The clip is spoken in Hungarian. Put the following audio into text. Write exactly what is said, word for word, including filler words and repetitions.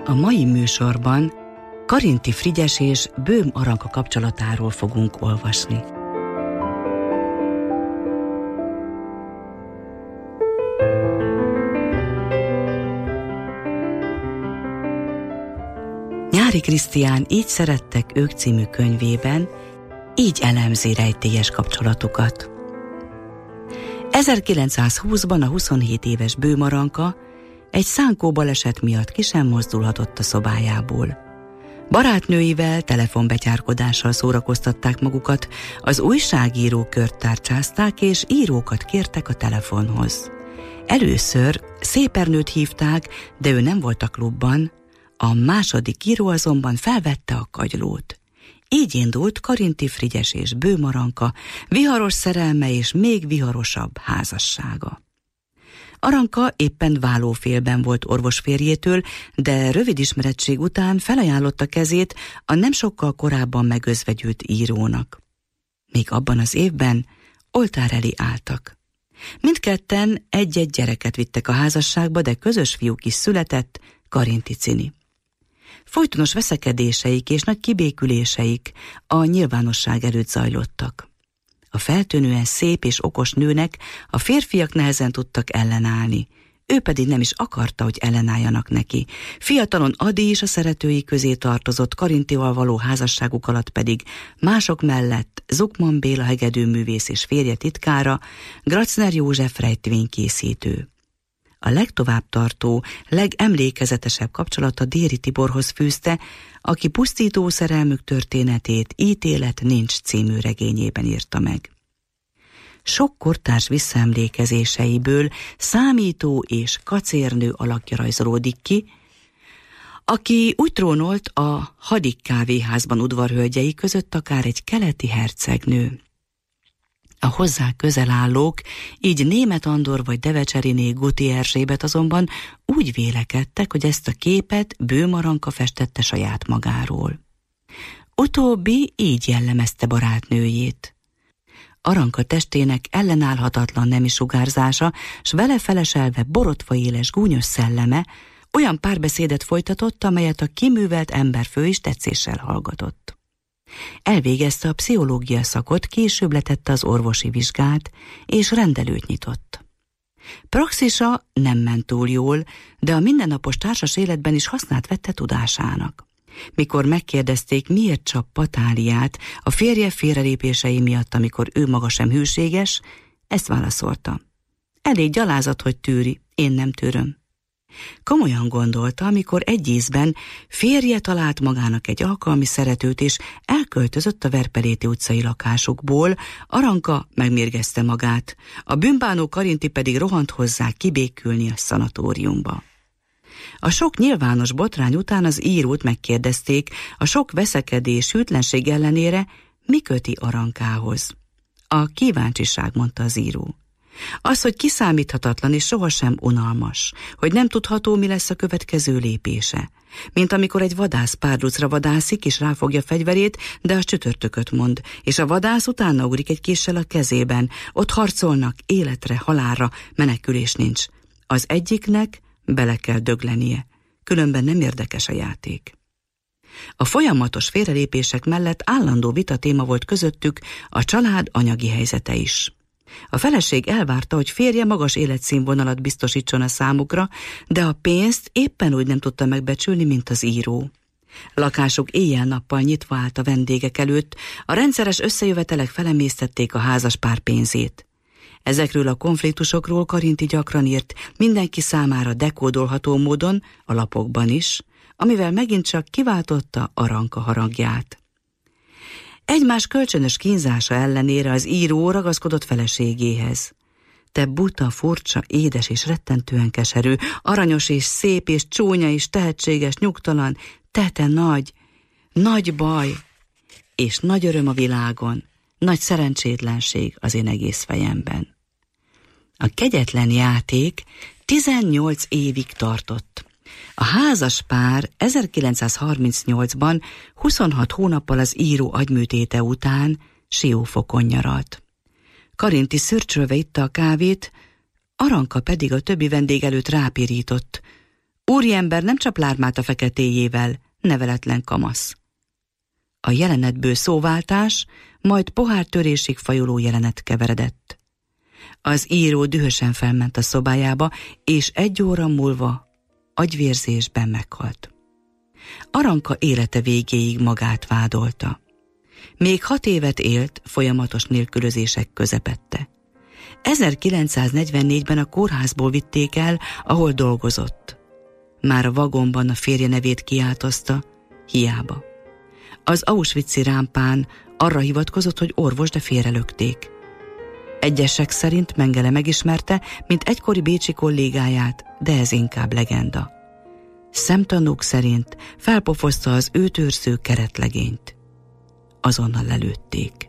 A mai műsorban Karinthy Frigyes és Böhm Aranka kapcsolatáról fogunk olvasni. Nyáry Krisztián Így szerettek ők című könyvében így elemzi rejtélyes kapcsolatukat. ezerkilencszázhúszban a huszonhét éves Böhm Aranka egy szánkó baleset miatt ki sem mozdulhatott a szobájából. Barátnőivel telefonbetyárkodással szórakoztatták magukat, az újságírók kört tárcsázták és írókat kértek a telefonhoz. Először Szépernőt hívták, de ő nem volt a klubban, a második író azonban felvette a kagylót. Így indult Karinthy Frigyes és Böhm Aranka viharos szerelme és még viharosabb házassága. Aranka éppen válófélben volt orvosférjétől, de rövid ismerettség után felajánlotta kezét a nem sokkal korábban megözvegyült írónak. Még abban az évben oltár elé álltak. Mindketten egy-egy gyereket vittek a házasságba, de közös fiúk is született, Karinthy Cini. Folytonos veszekedéseik és nagy kibéküléseik a nyilvánosság előtt zajlottak. A feltűnően szép és okos nőnek a férfiak nehezen tudtak ellenállni, ő pedig nem is akarta, hogy ellenálljanak neki. Fiatalon Ady is a szeretői közé tartozott, Karinthyval való házasságuk alatt pedig mások mellett Zuckmann Béla hegedűművész és férje titkára, Gratzner József rejtvénykészítő. A legtovább tartó, legemlékezetesebb kapcsolata Déri Tiborhoz fűzte, aki pusztító szerelmük történetét Ítélet nincs című regényében írta meg. Sok kortárs visszaemlékezéseiből számító és kacérnő alakja rajzolódik ki, aki úgy trónolt a Hadik kávéházban udvarhölgyei között akár egy keleti hercegnő. A hozzá közel állók, így Németh Andor vagy Devecseriné Guti Erzsébet azonban úgy vélekedtek, hogy ezt a képet Böhm Aranka festette saját magáról. Utóbbi így jellemezte barátnőjét. Aranka testének ellenállhatatlan nemi sugárzása, s vele feleselve borotva éles gúnyos szelleme olyan párbeszédet folytatott, amelyet a kiművelt emberfő is tetszéssel hallgatott. Elvégezte a pszichológia szakot, később letette az orvosi vizsgát, és rendelőt nyitott. Praxisa nem ment túl jól, de a mindennapos társas életben is hasznát vette tudásának. Mikor megkérdezték, miért csap patáliát a férje félrelépései miatt, amikor ő maga sem hűséges, ezt válaszolta. Elég gyalázat, hogy tűri, én nem tűröm. Komolyan gondolta, amikor egy ízben férje talált magának egy alkalmi szeretőt, és elköltözött a Verperéti utcai lakásukból, Aranka megmérgezte magát, a bűnbánó Karinthy pedig rohant hozzá kibékülni a szanatóriumba. A sok nyilvános botrány után az írót megkérdezték, a sok veszekedés, hűtlenség ellenére mi köti Arankához. A kíváncsiság, mondta az író. Az, hogy kiszámíthatatlan és sohasem unalmas, hogy nem tudható, mi lesz a következő lépése. Mint amikor egy vadász párducra vadászik, és ráfogja fegyverét, de az csütörtököt mond, és a vadász utána ugrik egy késsel a kezében. Ott harcolnak, életre, halálra, menekülés nincs. Az egyiknek bele kell döglenie, különben nem érdekes a játék. A folyamatos félrelépések mellett állandó vita téma volt közöttük a család anyagi helyzete is. A feleség elvárta, hogy férje magas életszínvonalat biztosítson a számukra, de a pénzt éppen úgy nem tudta megbecsülni, mint az író. Lakásuk éjjel-nappal nyitva állt a vendégek előtt, a rendszeres összejövetelek felemésztették a házaspár pénzét. Ezekről a konfliktusokról Karinthy gyakran írt, mindenki számára dekódolható módon, a lapokban is, amivel megint csak kiváltotta Aranka haragját. Egymás kölcsönös kínzása ellenére az író ragaszkodott feleségéhez. Te buta, furcsa, édes és rettentően keserű, aranyos és szép és csúnya és tehetséges, nyugtalan, te te nagy, nagy baj, és nagy öröm a világon, nagy szerencsétlenség az én egész fejemben. A kegyetlen játék tizennyolc évig tartott. A házas pár ezerkilencszázharmincnyolcban huszonhat hónappal az író agyműtéte után Siófokon nyaralt. Karinthy szürcsölve itta a kávét, Aranka pedig a többi vendég előtt rápirított. Úriember nem csap lármát a feketéjével, neveletlen kamasz. A jelenetből szóváltás, majd pohártörésig fajuló jelenet keveredett. Az író dühösen felment a szobájába, és egy óra múlva agyvérzésben meghalt. Aranka élete végéig magát vádolta. Még hat évet élt folyamatos nélkülözések közepette. ezerkilencszáznegyvennégyben a kórházból vitték el, ahol dolgozott. Már a vagonban a férje nevét kiáltozta, hiába. Az auschwitzi rámpán arra hivatkozott, hogy orvos, de félrelökték. Egyesek szerint Mengele megismerte, mint egykori bécsi kollégáját, de ez inkább legenda. Szemtanúk szerint felpofozta az őt őrző keretlegényt. Azonnal lelőtték.